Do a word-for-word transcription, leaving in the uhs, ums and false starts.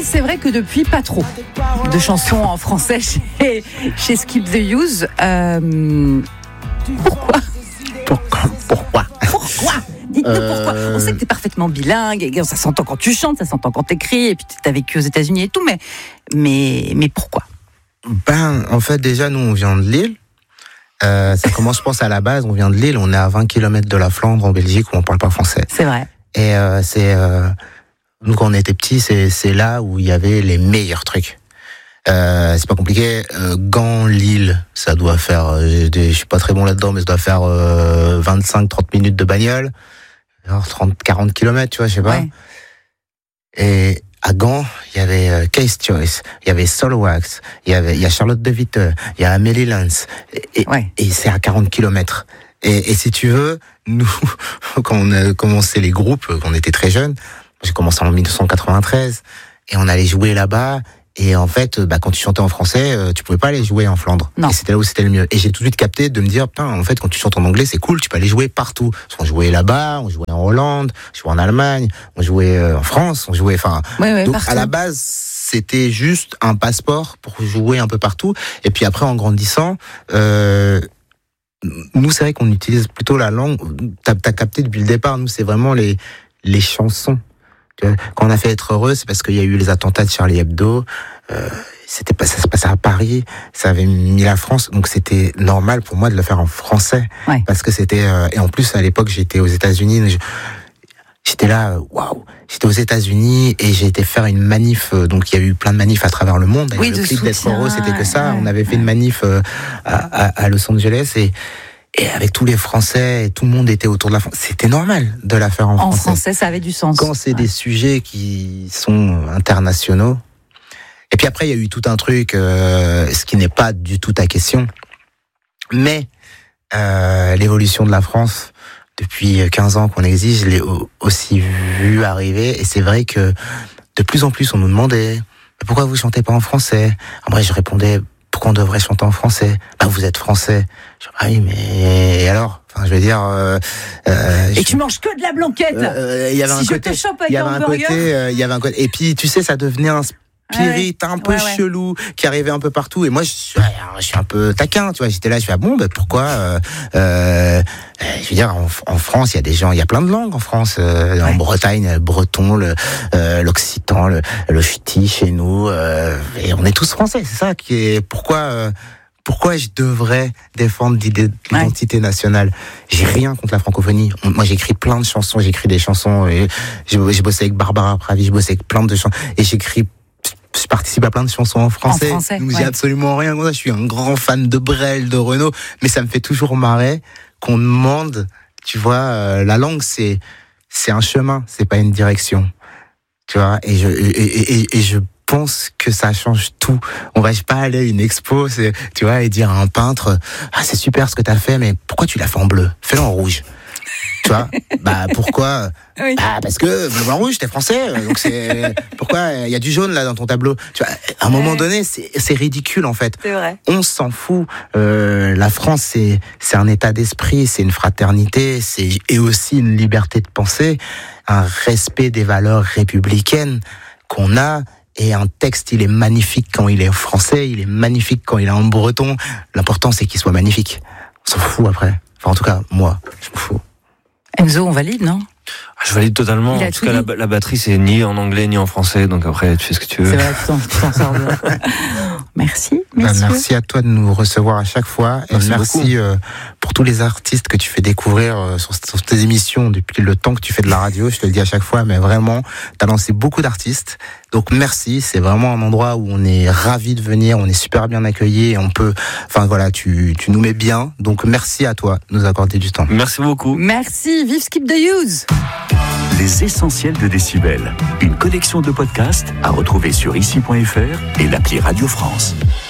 c'est vrai que depuis, pas trop de chansons en français chez, chez Skip the Use. Euh, pourquoi Pourquoi Pourquoi Pourquoi Dites-nous euh... pourquoi. On sait que t'es parfaitement bilingue, et ça s'entend quand tu chantes, ça s'entend quand t'écris, et puis t'as vécu aux États-Unis et tout, mais, mais, mais pourquoi Ben, en fait, déjà, nous, on vient de Lille. Euh, ça commence, je pense, à la base, on vient de Lille, on est à vingt kilomètres de la Flandre, en Belgique, où on parle pas français. C'est vrai. Et euh, c'est... Euh, nous, quand on était petits, c'est, c'est là où il y avait les meilleurs trucs. Euh, c'est pas compliqué. Euh, Gand, Lille, ça doit faire... Euh, je suis pas très bon là-dedans, mais ça doit faire euh, vingt-cinq trente minutes de bagnole. Alors trente quarante kilomètres, tu vois, je sais pas. Ouais. Et... à Gand, il y avait euh, Case Choice, il y avait Solwax, il y avait, il y a Charlotte de Witte, il y a Amélie Lens, et, ouais. et c'est à quarante kilomètres. Et, et si tu veux, nous, quand on a commencé les groupes, quand on était très jeunes, j'ai commencé en dix-neuf cent quatre-vingt-treize, et on allait jouer là-bas, et en fait, bah, quand tu chantais en français, tu pouvais pas aller jouer en Flandre. Non. Et c'était là où c'était le mieux. Et j'ai tout de suite capté de me dire, putain, en fait, quand tu chantes en anglais, c'est cool, tu peux aller jouer partout. On jouait là-bas, on jouait en Hollande, on jouait en Allemagne, on jouait en France, on jouait, enfin. Ouais, ouais, donc, partout. À la base, c'était juste un passeport pour jouer un peu partout. Et puis après, en grandissant, euh, nous, c'est vrai qu'on utilise plutôt la langue. T'as, t'as capté depuis le départ, nous, c'est vraiment les, les chansons. Quand on a fait Être heureux, c'est parce qu'il y a eu les attentats de Charlie Hebdo. Euh, c'était pas, ça se passait à Paris. Ça avait mis la France, donc c'était normal pour moi de le faire en français, ouais. Parce que c'était. Euh, et en plus, à l'époque, j'étais aux États-Unis. Je, j'étais là, waouh. J'étais aux États-Unis et j'ai été faire une manif. Euh, donc il y a eu plein de manifs à travers le monde. Oui, le de clip soutien, d'Être heureux, c'était que ça. Ouais. On avait fait une manif euh, à, à, à Los Angeles et. Et avec tous les Français, et tout le monde était autour de la France. C'était normal de la faire en, en français. En français, ça avait du sens. Quand c'est ouais. des sujets qui sont internationaux. Et puis après, il y a eu tout un truc, euh, ce qui n'est pas du tout ta question. Mais euh, l'évolution de la France, depuis quinze ans qu'on existe, je l'ai aussi vu arriver. Et c'est vrai que de plus en plus, on nous demandait « Pourquoi vous chantez pas en français ?» Après, je répondais « Pourquoi on devrait chanter en français ? Bah, vous êtes français. » Je dis, ah oui, mais et alors ? Enfin, je veux dire. Euh, euh, et je... tu manges que de la blanquette. Il euh, y avait si un je côté. te chope avec Il y avait un côté. Il euh, y avait un côté. Et puis, tu sais, ça devenait un spirit ah ouais. un peu ouais, ouais. chelou qui arrivait un peu partout. Et moi, je, je suis un peu taquin, tu vois. J'étais là, je fais ah bon, bah, pourquoi euh, euh, Je veux dire, en, en France, il y a des gens, il y a plein de langues en France. Euh, ouais. En Bretagne, le breton, le, euh, l'occitan, le, le ch'ti chez nous. Euh, et on est tous français. C'est ça qui est. Pourquoi euh, Pourquoi je devrais défendre l'identité ouais. nationale ? J'ai rien contre la francophonie. Moi, j'écris plein de chansons. J'écris des chansons. Et j'ai, j'ai bossé avec Barbara Pravi. J'ai bossé avec plein de chansons. Et j'écris. Je participe à plein de chansons en français. En français Donc, ouais. j'ai absolument rien contre ça. Je suis un grand fan de Brel, de Renaud. Mais ça me fait toujours marrer qu'on demande. Tu vois, euh, la langue, c'est c'est un chemin. C'est pas une direction. Tu vois. Et je et, et, et, et je Je pense que ça change tout. On va pas aller à une expo, c'est, tu vois, et dire à un peintre, ah c'est super ce que t'as fait, mais pourquoi tu l'as fait en bleu ? Fais-le en rouge. Tu vois ? Bah pourquoi ? Oui. Bah parce que bleu, blanc, rouge, t'es français, donc c'est pourquoi il y a du jaune là dans ton tableau. Tu vois ? À un moment donné, c'est, c'est ridicule en fait. C'est vrai. On s'en fout. Euh, la France, c'est c'est un état d'esprit, c'est une fraternité, c'est et aussi une liberté de penser, un respect des valeurs républicaines qu'on a. Et un texte, il est magnifique quand il est en français, il est magnifique quand il est en breton. L'important, c'est qu'il soit magnifique. On s'en fout après. Enfin, en tout cas, moi, je m'en fous. Enzo, on valide, non ? Je valide totalement. En tout cas, la, la batterie, c'est ni en anglais, ni en français. Donc après, tu fais ce que tu veux. C'est vrai, tu t'en, tu t'en sors bien. Merci, messieurs. Merci à toi de nous recevoir à chaque fois. Et merci, merci euh, pour tous les artistes que tu fais découvrir euh, sur, sur tes émissions depuis le temps que tu fais de la radio. Je te le dis à chaque fois, mais vraiment, tu as lancé beaucoup d'artistes. Donc merci, c'est vraiment un endroit où on est ravis de venir, on est super bien accueillis et on peut, enfin voilà, tu, tu nous mets bien. Donc merci à toi de nous accorder du temps. Merci beaucoup. Merci, vive Skip the Use. Les essentiels de Décibel, une collection de podcasts à retrouver sur ici point f r et l'appli Radio France.